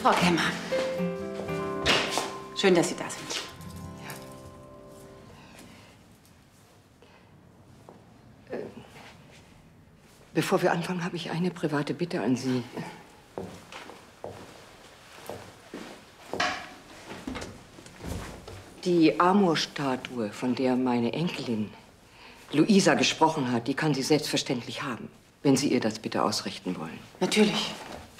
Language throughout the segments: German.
Frau Kemmer. Schön, dass Sie da sind. Ja. Bevor wir anfangen, habe ich eine private Bitte an Sie. Die Amor-Statue, von der meine Enkelin Luisa gesprochen hat, die kann sie selbstverständlich haben, wenn Sie ihr das bitte ausrichten wollen. Natürlich.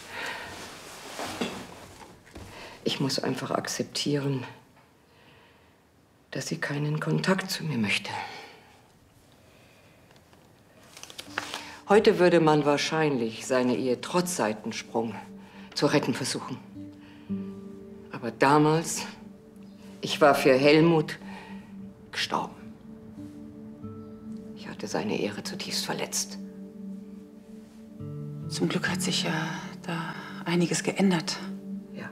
Ich muss einfach akzeptieren, dass sie keinen Kontakt zu mir möchte. Heute würde man wahrscheinlich seine Ehe trotz Seitensprung zu retten versuchen. Aber damals, ich war für Helmut gestorben. Ich hatte seine Ehre zutiefst verletzt. Zum Glück hat sich ja da einiges geändert. Ja.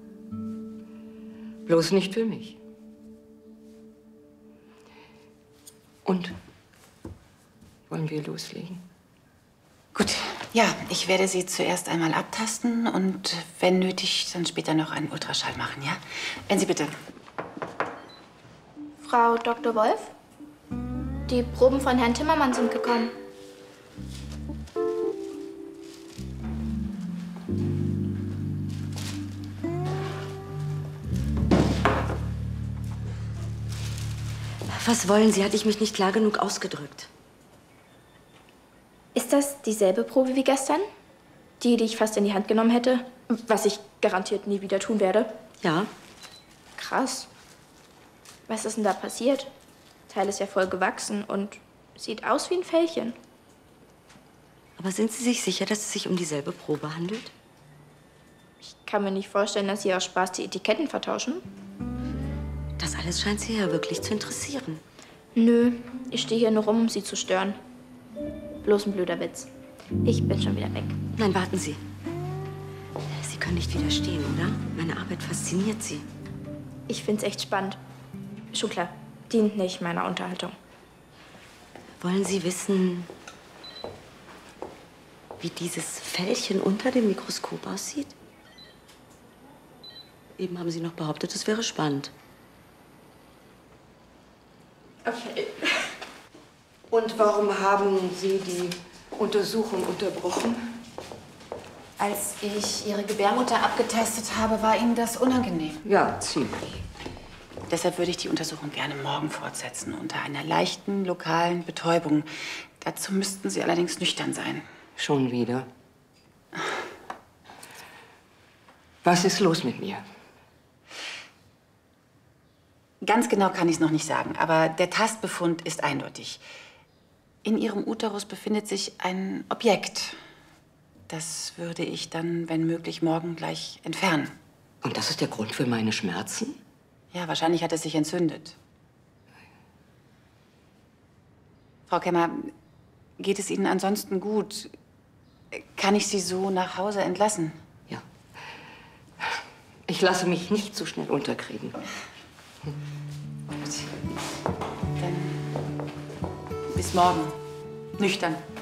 Bloß nicht für mich. Und? Wollen wir loslegen? Gut, ja, ich werde Sie zuerst einmal abtasten und wenn nötig, dann später noch einen Ultraschall machen, ja? Wenn Sie bitte. Frau Dr. Wolf? Die Proben von Herrn Timmermann sind gekommen. Was wollen Sie? Hatte ich mich nicht klar genug ausgedrückt? Ist das dieselbe Probe wie gestern? Die ich fast in die Hand genommen hätte? Was ich garantiert nie wieder tun werde? Ja. Krass. Was ist denn da passiert? Teil ist ja voll gewachsen und sieht aus wie ein Fellchen. Aber sind Sie sich sicher, dass es sich um dieselbe Probe handelt? Ich kann mir nicht vorstellen, dass Sie aus Spaß die Etiketten vertauschen. Das alles scheint Sie ja wirklich zu interessieren. Nö, ich stehe hier nur rum, um Sie zu stören. Bloß ein blöder Witz. Ich bin schon wieder weg. Nein, warten Sie. Sie können nicht widerstehen, oder? Meine Arbeit fasziniert Sie. Ich find's echt spannend. Schon klar, dient nicht meiner Unterhaltung. Wollen Sie wissen, wie dieses Fellchen unter dem Mikroskop aussieht? Eben haben Sie noch behauptet, es wäre spannend. Okay. Und warum haben Sie die Untersuchung unterbrochen? Als ich Ihre Gebärmutter abgetastet habe, war Ihnen das unangenehm. Ja, ziemlich. Deshalb würde ich die Untersuchung gerne morgen fortsetzen, unter einer leichten lokalen Betäubung. Dazu müssten Sie allerdings nüchtern sein. Schon wieder? Was ist los mit mir? Ganz genau kann ich es noch nicht sagen, aber der Tastbefund ist eindeutig. In Ihrem Uterus befindet sich ein Objekt. Das würde ich dann, wenn möglich, morgen gleich entfernen. Und das ist der Grund für meine Schmerzen? Ja, wahrscheinlich hat es sich entzündet. Frau Kemmer, geht es Ihnen ansonsten gut? Kann ich Sie so nach Hause entlassen? Ja. Ich lasse mich nicht so schnell unterkriegen. Gut. Dann bis morgen. Nüchtern.